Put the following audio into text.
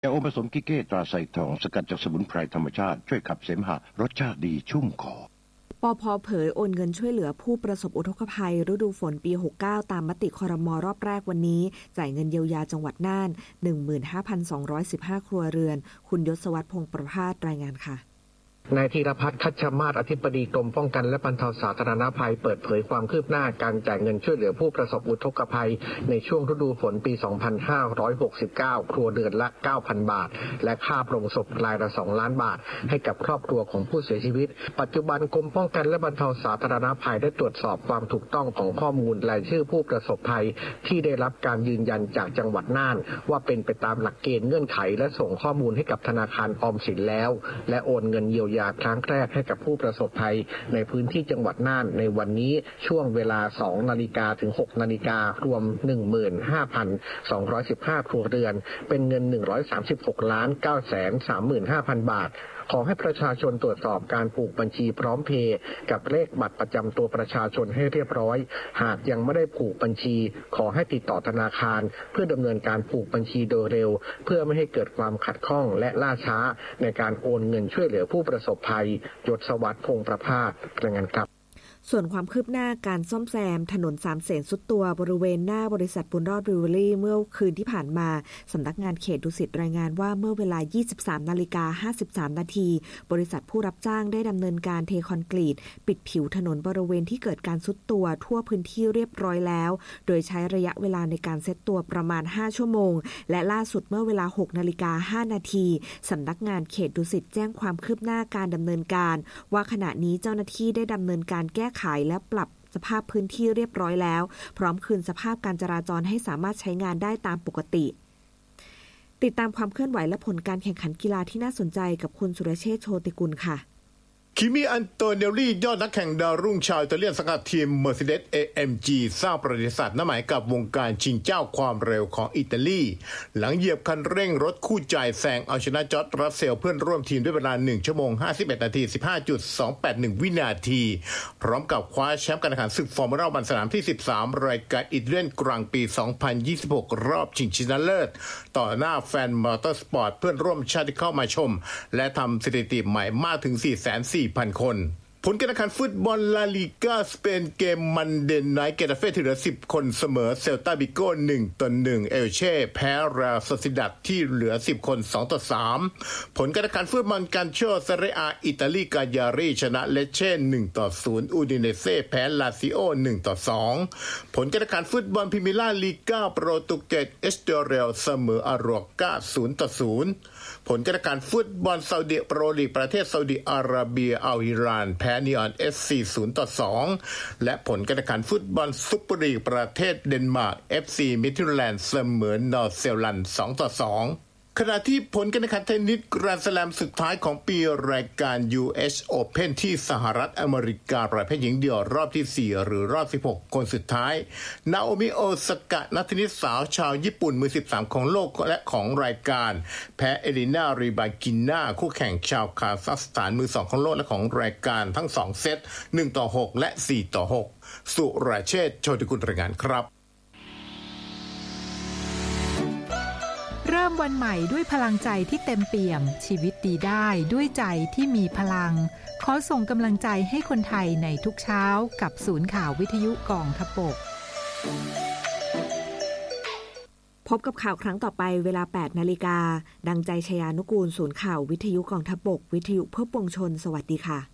ยาอมผสมกิเก้ตราไซทองสกัดจากสมุนไพรธรรมชาติช่วยขับเสมหะรสชาติดีชุ่มคอปภ.เผยโอนเงินช่วยเหลือผู้ประสบอุทกภัยฤดูฝนปี 69 ตามมติครม.รอบแรกวันนี้จ่ายเงินเยียวยาจังหวัดน่าน 15,215 ครัวเรือนคุณยศวรรษ พงษ์ประภาสรายงานค่ะนายธีรพัฒน์ คัชชมาศอธิบดีกรมป้องกันและบรรเทาสาธารณภัยเปิดเผยความคืบหน้าการจ่ายเงินช่วยเหลือผู้ประสบอุทกภัยในช่วงฤดูฝนปี 2569 ครัวเรือนละ 9,000 บาทและค่าโปร่งศพรายละ 2 ล้านบาทให้กับครอบครัวของผู้เสียชีวิตปัจจุบันกรมป้องกันและบรรเทาสาธารณภัยได้ตรวจสอบความถูกต้องของข้อมูลรายชื่อผู้ประสบภัยที่ได้รับการยืนยันจากจังหวัดน่านว่าเป็นไปตามหลักเกณฑ์เงื่อนไขและส่งข้อมูลให้กับธนาคารออมสินแล้วและโอนเงินเยียวยาครั้งแรกให้กับผู้ประสบภัยในพื้นที่จังหวัดน่านในวันนี้ช่วงเวลา 2 นาฬิกาถึง 6 นาฬิการวม 15,215 ครัวเรือนเป็นเงิน 136,935,000 บาทขอให้ประชาชนตรวจสอบการผูกบัญชีพร้อมเพย์กับเลขบัตรประจำตัวประชาชนให้เรียบร้อยหากยังไม่ได้ผูกบัญชีขอให้ติดต่อธนาคารเพื่อดำเนินการผูกบัญชีโดยเร็วเพื่อไม่ให้เกิดความขัดข้องและล่าช้าในการโอนเงินช่วยเหลือผู้ประสบภัยยศวรรษ พงษ์ประภาสรายงานครับส่วนความคืบหน้าการซ่อมแซมถนน3 เสนสุดตัวบริเวณหน้าบริษัทบุญรอดบริวเวอรี่เมื่อคืนที่ผ่านมาสำนักงานเขตดุสิตรายงานว่าเมื่อเวลา 23:53 นาทีบริษัทผู้รับจ้างได้ดำเนินการเทคอนกรีตปิดผิวถนนบริเวณที่เกิดการทรุดตัวทั่วพื้นที่เรียบร้อยแล้วโดยใช้ระยะเวลาในการเซตตัวประมาณ5 ชั่วโมงและล่าสุดเมื่อเวลา 6:05 นาทีสำนักงานเขตดุสิตแจ้งความคืบหน้าการดำเนินการว่าขณะนี้เจ้าหน้าที่ได้ดำเนินการแก้ไขและปรับสภาพพื้นที่เรียบร้อยแล้วพร้อมคืนสภาพการจราจรให้สามารถใช้งานได้ตามปกติติดตามความเคลื่อนไหวและผลการแข่งขันกีฬาที่น่าสนใจกับคุณสุรเชษฐ์ โชติกุลค่ะคิมิอันโตเนลลี่ยอดนักแข่งดาวรุ่งชาวอิตาเลียนสังกัดทีม Mercedes-AMG สร้างประวัติศาสตร์หน้าหมายกับวงการชิงเจ้าความเร็วของอิตาลีหลังเหยียบคันเร่งรถคู่ใจแซงเอาชนะจอร์จ รัสเซลเพื่อนร่วมทีมด้วยเวลา1 ชั่วโมง 51 นาที 15.281 วินาทีพร้อมกับคว้าแชมป์การแข่งขันศึกฟอร์มูล่าวันสนามที่ 13 รายการอิตาเลียนกลางปี 2026 รอบชิงชนะเลิศต่อหน้าแฟนมอเตอร์สปอร์ตเพื่อนร่วมชาติที่เข้ามาชมและทำสถิติใหม่มากถึง 4,400,000 คนผลการแข่งขันฟุตบอลลาลีกาสเปนเกมมันเดนไนท์เกตาเฟ่ที่เหลือ10 คนเสมอเซลตาบิโก้1-1เอลเช่แพ้ราโซซิดัดที่เหลือ10 คน2-3ผลการแข่งขันฟุตบอลกันโชเซเรอาอิตาลีกาญารีชนะเลเช่1-0อูดิเนเซ่แพ้ลาซิโอ1-2ผลการแข่งขันฟุตบอลพรีเมียร์ลีกาโปรตุเกสเอสเตเรลเสมออาโรกา0-0ผลการแข่งขันฟุตบอลซาอุดิโปรลีกประเทศซาอุดิอาระเบียอัลฮิรานแพ้นีออนFC 0-2และผลการแข่งขันฟุตบอลซุปเปอร์ลีกประเทศเดนมาร์ก FC มิดแลนด์เสมอนอร์เซแลนด์2-2ขณะที่ผลการแข่งขันเทนนิสแกรนด์สแลมสุดท้ายของปีรายการ US Open ที่สหรัฐอเมริการายเพศหญิงเดี่ยวรอบที่4หรือรอบ16คนสุดท้ายนาโอมิโอซากะนักเทนนิสสาวชาวญี่ปุ่นมือ13ของโลกและของรายการแพ้เอลินาริบากิน่าคู่แข่งชาวคาซัคสถานมือ2ของโลกและของรายการทั้ง2เซต1-6และ4-6สุรเชษฐ์ โชติกุลรายงานครับเริ่มวันใหม่ด้วยพลังใจที่เต็มเปี่ยมชีวิตดีได้ด้วยใจที่มีพลังขอส่งกำลังใจให้คนไทยในทุกเช้ากับศูนย์ข่าววิทยุกองทัพบกพบกับข่าวครั้งต่อไปเวลา 8 นาฬิกาดังใจชยานุกูลศูนย์ข่าววิทยุกองทัพบกวิทยุเพื่อปวงชนสวัสดีค่ะ